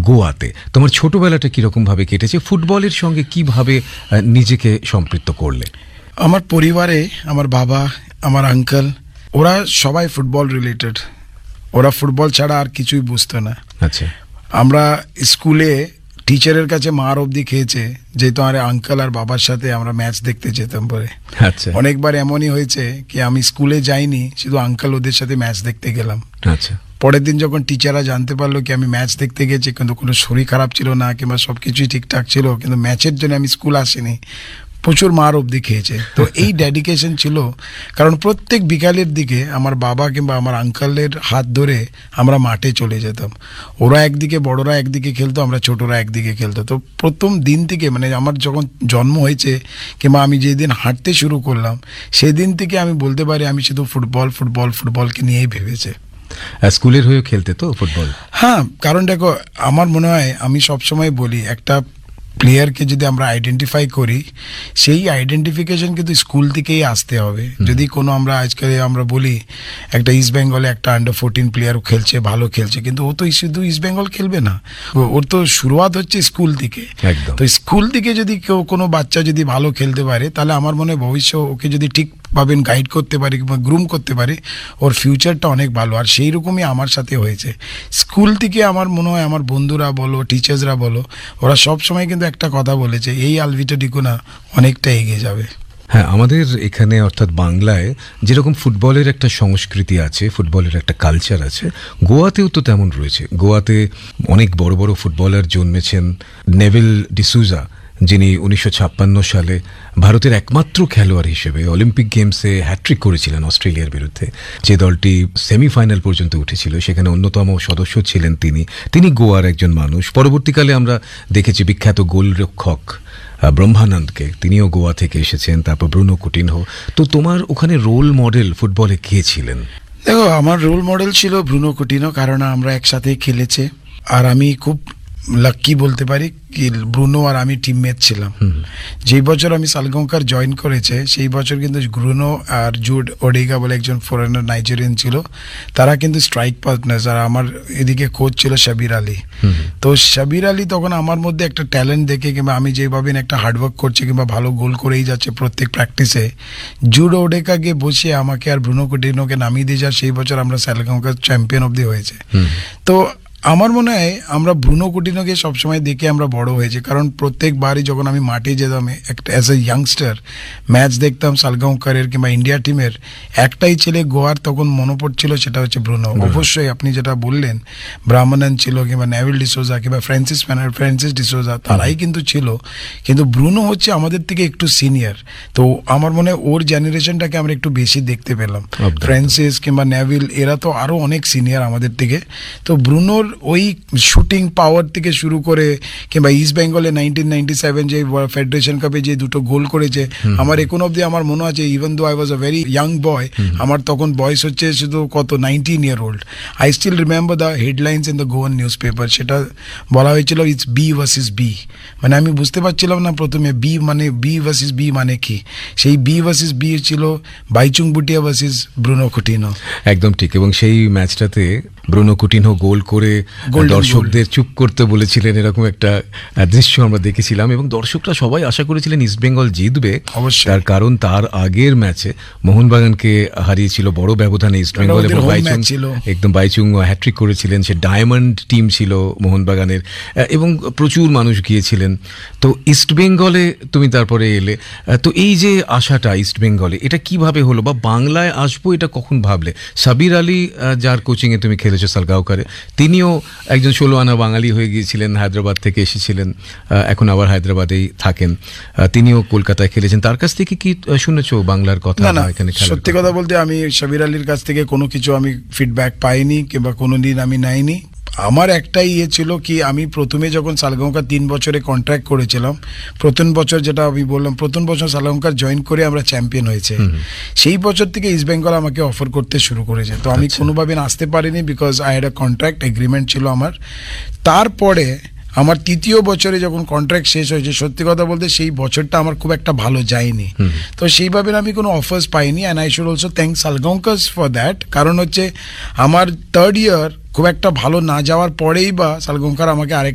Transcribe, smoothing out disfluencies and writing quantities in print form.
গোয়াতে তোমার ছোটবেলাটা কিরকম ভাবে কেটেছে, ফুটবলের সঙ্গে কিভাবে নিজেকে সম্পৃক্ত করলে? আমার পরিবারে আমার বাবা, আমার আঙ্কেল, ওরা সবাই ফুটবল রিলেটেড। ওরা ফুটবল ছাড়া আর কিছুই বুঝতো না। আচ্ছা। আমরা স্কুলে টিচারের কাছে মার অবধি খেয়েছে, যেহেতু আমার আঙ্কেল আর বাবার সাথে আমরা ম্যাচ দেখতে যেতাম পরে। আচ্ছা। অনেকবার এমনই হয়েছে কি আমি স্কুলে যাইনি, শুধু আঙ্কেল ওদের সাথে ম্যাচ দেখতে গেলাম। আচ্ছা। পরের দিন যখন টিচাররা জানতে পারলো কি আমি ম্যাচ দেখতে গেছি, কিন্তু কোনো শরীর খারাপ ছিল না কিংবা সবকিছুই ঠিকঠাক ছিল, কিন্তু ম্যাচের জন্য আমি স্কুল আসিনি, প্রচুর মার অবধি খেয়েছে। তো এই ডেডিকেশন ছিল, কারণ প্রত্যেক বিকালের দিকে আমার বাবা কিংবা আমার আঙ্কেলের হাত ধরে আমরা মাঠে চলে যেতাম। ওরা একদিকে, বড়রা একদিকে খেলতো, আমরা ছোটরা একদিকে খেলতো। তো প্রথম দিন থেকে, মানে আমার যখন জন্ম হয়েছে কিংবা আমি যেদিন হাঁটতে শুরু করলাম, সেদিন থেকে আমি বলতে পারি আমি শুধু ফুটবল ফুটবল ফুটবলকে নিয়েই ভেবেছে। স্কুলের হয়েও খেলতে তো ফুটবল? হ্যাঁ, কারণ দেখো আমার মনে হয়, আমি সবসময় বলি একটা প্লেয়ারকে যদি আমরা আইডেন্টিফাই করি, সেই আইডেন্টিফিকেশন কিন্তু স্কুল থেকেই আসতে হবে। যদি কোনো আমরা আজকাল আমরা বলি একটা ইস্ট বেঙ্গলে একটা আন্ডার 14 প্লেয়ার খেলছে, ভালো খেলছে, কিন্তু ও তো শুধু ইস্ট বেঙ্গল খেলবে না, ওর তো শুরুয়াত হচ্ছে স্কুল থেকে। তো স্কুল থেকে যদি কেউ কোনো বাচ্চা যদি ভালো খেলতে পারে, তাহলে আমার মনে হয় ভবিষ্যৎ ওকে যদি ঠিক ভাবেন গাইড করতে পারি কিংবা গ্রুম করতে পারি, ওর ফিউচারটা অনেক ভালো। আর সেই রকমই আমার সাথে হয়েছে। স্কুল থেকে আমার মনে হয় আমার বন্ধুরা বলো, টিচার্সরা বলো, ওরা সব সময় কিন্তু একটা কথা বলেছে, এই আলভিটো ডিকোনা অনেকটা এগিয়ে যাবে। হ্যাঁ, আমাদের এখানে অর্থাৎ বাংলায় যেরকম ফুটবলের একটা সংস্কৃতি আছে, ফুটবলের একটা কালচার আছে, গোয়াতেও তো তেমন রয়েছে। গোয়াতে অনেক বড় বড় ফুটবলার জন্মেছেন। নেভিল ডিসুজা, যিনি 1956 সালে ভারতের একমাত্র খেলোয়াড় হিসেবে অলিম্পিক গেমসে হ্যাট্রিক করেছিলেন অস্ট্রেলিয়ার বিরুদ্ধে, যে দলটি সেমিফাইনাল পর্যন্ত উঠেছিল, সেখানে অন্যতম সদস্য ছিলেন তিনি গোয়ার একজন মানুষ। পরবর্তীকালে আমরা দেখেছি বিখ্যাত গোলরক্ষক ব্রহ্মানন্দকে, তিনিও গোয়া থেকে এসেছেন। তারপর ব্রুনো কুটিনহো। তো তোমার ওখানে রোল মডেল ফুটবলে কে ছিলেন? দেখো, আমার রোল মডেল ছিল ব্রুনো কুটিনহো, কারণ আমরা একসাথেই খেলেছে। আর আমি খুব লাকি বলতে পারি কি, ব্রুনো আর আমি টিমমেট ছিলাম। যেই বছর আমি সালগাঁওকার জয়েন করেছে, সেই বছর কিন্তু ব্রুনো আর জুড ওডেগা বলে একজন ফরেনার নাইজেরিয়ান ছিল, তারা কিন্তু স্ট্রাইক পার্টনার। আর আমার এদিকে কোচ ছিল শাবির আলী। তো শাবির আলী তখন আমার মধ্যে একটা ট্যালেন্ট দেখে কিংবা আমি যেভাবে একটা হার্ডওয়ার্ক করছি কিংবা ভালো গোল করেই যাচ্ছে প্রত্যেক প্র্যাকটিসে, জুড ওডেগাকে বসিয়ে আমাকে আর ব্রুনো কুটিনহোকে নামিয়ে দিয়ে যায়। সেই বছর আমরা সালগাঁওকার চ্যাম্পিয়ন অব্দি হয়েছে। তো আমার মনে হয় আমরা ব্রুনো কুটিনহোকে সবসময় দেখে আমরা বড় হয়েছি, কারণ প্রত্যেকবারই যখন আমি মাঠে যেতাম একটা অ্যাজ এ ইয়াংস্টার ম্যাচ দেখতাম সালগাঁওকারের কিংবা ইন্ডিয়া টিমের, একটাই ছেলে গোয়ার তখন মনে পড়ছিল, সেটা হচ্ছে ব্রুনো। অবশ্যই আপনি যেটা বললেন, ব্রাহ্মণন ছিল কিংবা নেভিল ডিসোজা কিংবা ফ্রান্সিস ডিসোজা, তারাই কিন্তু ছিল, কিন্তু ব্রুনো হচ্ছে আমাদের থেকে একটু সিনিয়র। তো আমার মনে হয় ওর জেনারেশনটাকে আমরা একটু বেশি দেখতে পেলাম। ফ্রান্সিস কিংবা নেভিল এরা তো আরও অনেক সিনিয়র আমাদের থেকে। তো ব্রুনোর ওই শুটিং পাওয়ার থেকে শুরু করে কিংবা ইস্ট বেঙ্গলে 1997 যে ফেডারেশন কাপে যে দুটো গোল করেছে, আমার এখন অব্দি আমার মনে আছে, even though I was a very young বয়, আমার তখন বয়স হচ্ছে শুধু কত 19 year old, I still remember the headlines in the Goan news paper. সেটা বলা হয়েছিল ইটস বি ভার্সেস বি। মানে আমি বুঝতে পারছিলাম না প্রথমে বি ভার্সেস বি মানে কি। সেই বি ভার্সেস বি ছিল বাইচুং বুটিয়া ভার্সেস ব্রুনো কুটিনহো। একদম ঠিক। এবং সেই ম্যাচটাতে ব্রুনো কুটিনহো গোল করে দর্শকদের চুপ করতে বলেছিলেন, এরকম একটা দৃশ্য আমরা দেখেছিলাম। এবং দর্শকরা সবাই আশা করেছিলেন ইস্ট বেঙ্গল জিতবে, তার কারণ তার আগের ম্যাচে মোহনবাগানকে হারিয়েছিল বড় ব্যবধানে ইস্ট বেঙ্গল, এবং বাইচুং হ্যাট্রিক করেছিলেন। সে ডায়মন্ড টিম ছিল মোহনবাগানের, এবং প্রচুর মানুষ গিয়েছিলেন। তো ইস্ট বেঙ্গলে তুমি তারপরে এলে, তো এই যে আশাটা ইস্ট বেঙ্গলে, এটা কিভাবে হলো, বা বাংলায় আসবো এটা কখন ভাবলে? সাবির আলী, যার কোচিংয়ে তুমি খেলেছো সালগাঁওকারে, তিনিও একজন 16 আনা বাঙালি হয়ে গিয়েছিলেন, হায়দ্রাবাদ থেকে এসেছিলেন, এখন আবার হায়দ্রাবাদেই থাকেন। তিনিও কলকাতায় খেলেছেন। তার কাছ থেকে কি শুনেছো বাংলার কথা? না, সত্যি কথা বলতে আমি সাবির আলীর কাছ থেকে কোনো কিছু আমি ফিডব্যাক পাইনি কিংবা কোনো দিন আমি নেইনি। আমার একটাই ছিল কি, আমি প্রথমে যখন সালগাঁওকার 3 বছরে কন্ট্রাক্ট করেছিলাম, প্রথম বছর যেটা আমি বললাম, প্রথম বছর সালগাঁওকার জয়েন করে আমরা চ্যাম্পিয়ন হয়েছে, সেই বছর থেকে ইস্ট বেঙ্গল আমাকে অফার করতে শুরু করেছে। তো আমি কোনোভাবে আসতে পারিনি, because I had a contract agreement ছিল আমার। তারপরে আমার 3য় বছরে যখন কন্ট্রাক্ট শেষ হয়েছে, সত্যি কথা বলতে সেই বছরটা আমার খুব একটা ভালো যায়নি। তো সেইভাবে আমি কোনো অফার্স পাইনি, and I should also thank সালগাঁওকার্স for that. কারণ হচ্ছে আমার 3rd ইয়ার খুব একটা ভালো না যাওয়ার পরেই বা সালগাঁওকার আমাকে